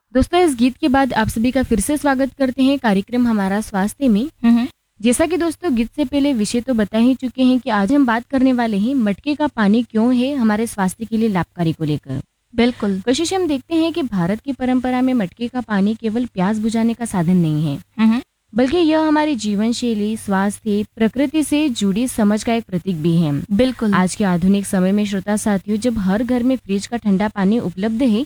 दोस्तों, इस गीत के बाद आप सभी का फिर से स्वागत करते हैं कार्यक्रम हमारा स्वास्थ्य में। जैसा कि दोस्तों गीत से पहले विषय तो बता ही चुके हैं कि आज हम बात करने वाले हैं मटके का पानी क्यों है हमारे स्वास्थ्य के लिए लाभकारी को लेकर। बिल्कुल। कोशिश हम देखते हैं कि भारत की परंपरा में मटके का पानी केवल प्यास बुझाने का साधन नहीं है, बल्कि यह हमारी जीवन शैली, स्वास्थ्य, प्रकृति से जुड़ी समझ का एक प्रतीक भी है। बिल्कुल। आज के आधुनिक समय में श्रोता साथियों, जब हर घर में फ्रिज का ठंडा पानी उपलब्ध है,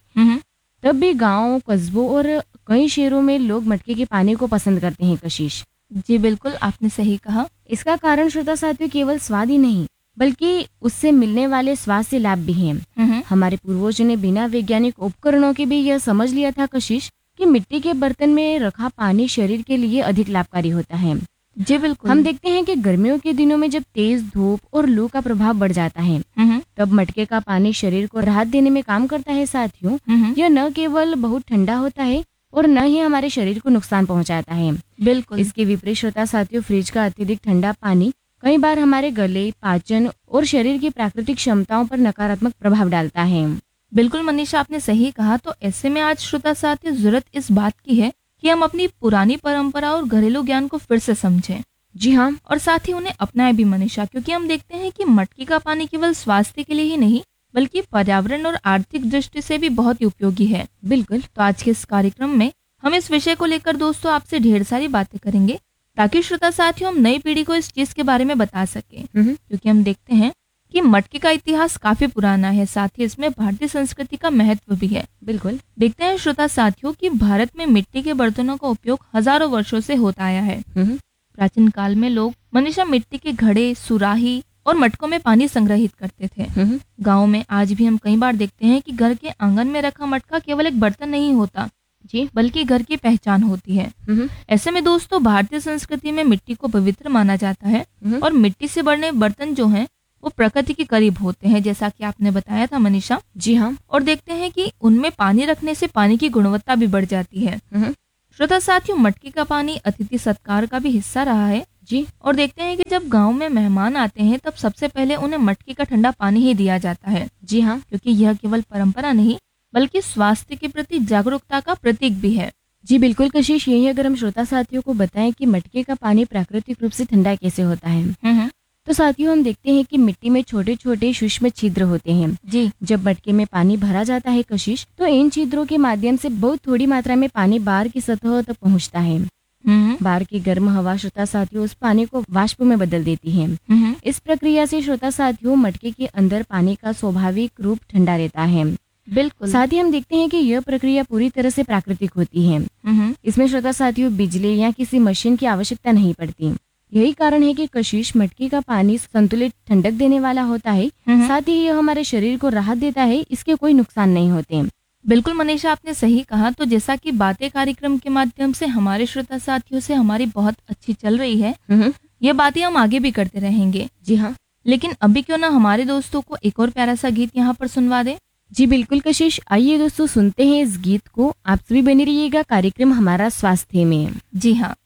तब भी गाँव, कस्बों और कई शहरों में लोग मटके के पानी को पसंद करते हैं। कशिश जी बिल्कुल, आपने सही कहा। इसका कारण श्रोता साथियों केवल स्वाद ही नहीं, बल्कि उससे मिलने वाले स्वास्थ्य लाभ भी हैं। हमारे पूर्वजों ने बिना वैज्ञानिक उपकरणों के भी यह समझ लिया था कशिश कि मिट्टी के बर्तन में रखा पानी शरीर के लिए अधिक लाभकारी होता है। जी बिल्कुल। हम देखते हैं कि गर्मियों के दिनों में जब तेज धूप और लू का प्रभाव बढ़ जाता है, तब मटके का पानी शरीर को राहत देने में काम करता है। साथियों, यह न केवल बहुत ठंडा होता है और न ही हमारे शरीर को नुकसान पहुंचाता है। बिल्कुल। इसके विपरीत श्रोता साथियों, फ्रिज का अत्यधिक ठंडा पानी कई बार हमारे गले, पाचन और शरीर की प्राकृतिक क्षमताओं पर नकारात्मक प्रभाव डालता है। बिल्कुल मनीषा, आपने सही कहा। तो ऐसे में आज श्रोता साथियों, जरूरत इस बात की है कि हम अपनी पुरानी परंपरा और घरेलू ज्ञान को फिर से समझें। जी हाँ, और साथ ही उन्हें अपनाए भी मनीषा, क्योंकि हम देखते हैं कि मटके का पानी केवल स्वास्थ्य के लिए ही नहीं, बल्कि पर्यावरण और आर्थिक दृष्टि से भी बहुत ही उपयोगी है। बिल्कुल। तो आज के इस कार्यक्रम में हम इस विषय को लेकर दोस्तों आपसे ढेर सारी बातें करेंगे, ताकि श्रोता साथियों हम नई पीढ़ी को इस चीज के बारे में बता सकें। क्योंकि हम देखते हैं कि मटके का इतिहास काफी पुराना है, साथ ही इसमें भारतीय संस्कृति का महत्व भी है। बिल्कुल। देखते हैं श्रोता साथियों कि भारत में मिट्टी के बर्तनों का उपयोग हजारों वर्षों से होता आया है। प्राचीन काल में लोग मनीषा मिट्टी के घड़े, सुराही और मटकों में पानी संग्रहित करते थे। गाँव में आज भी हम कई बार देखते हैं कि घर के आंगन में रखा मटका केवल एक बर्तन नहीं होता, जी, बल्कि घर की पहचान होती है। ऐसे में दोस्तों, भारतीय संस्कृति में मिट्टी को पवित्र माना जाता है और मिट्टी से बने बर्तन जो हैं वो प्रकृति के करीब होते हैं, जैसा कि आपने बताया था मनीषा। जी हाँ। और देखते हैं कि उनमें पानी रखने से पानी की गुणवत्ता भी बढ़ जाती है। श्रोता साथियों, मटके का पानी अतिथि सत्कार का भी हिस्सा रहा है। जी। और देखते हैं कि जब गांव में मेहमान आते हैं, तब सबसे पहले उन्हें मटके का ठंडा पानी ही दिया जाता है। जी हाँ, क्योंकि यह केवल परंपरा नहीं, बल्कि स्वास्थ्य के प्रति जागरूकता का प्रतीक भी है। जी बिल्कुल कशिश, यही अगर हम श्रोता साथियों को बताएं कि मटके का पानी प्राकृतिक रूप से ठंडा कैसे होता है, तो साथियों हम देखते हैं कि मिट्टी में छोटे छोटे सूक्ष्म छिद्र होते हैं। जी। जब मटके में पानी भरा जाता है कशिश, तो इन छिद्रों के माध्यम से बहुत थोड़ी मात्रा में पानी बाहर की सतह तक पहुंचता है। बाहर की गर्म हवा श्रोता साथियों उस पानी को वाष्प में बदल देती है। इस प्रक्रिया से श्रोता साथियों मटके के अंदर पानी का स्वाभाविक रूप ठंडा रहता है। बिल्कुल। साथ ही हम देखते हैं कि यह प्रक्रिया पूरी तरह से प्राकृतिक होती है। इसमें श्रोता साथियों बिजली या किसी मशीन की आवश्यकता नहीं पड़ती। यही कारण है कि कशिश मटके का पानी संतुलित ठंडक देने वाला होता है। साथ ही यह हमारे शरीर को राहत देता है, इसके कोई नुकसान नहीं होते। बिल्कुल मनीषा, आपने सही कहा। तो जैसा कि बातें कार्यक्रम के माध्यम से हमारे श्रोता साथियों से हमारी बहुत अच्छी चल रही है, ये बातें हम आगे भी करते रहेंगे। जी हाँ, लेकिन अभी क्यों ना हमारे दोस्तों को एक और प्यारा सा गीत यहाँ पर सुनवा दे। जी बिल्कुल कशिश, आइए दोस्तों सुनते हैं इस गीत को। आप सभी बने रहिएगा कार्यक्रम हमारा स्वास्थ्य में। जी हाँ।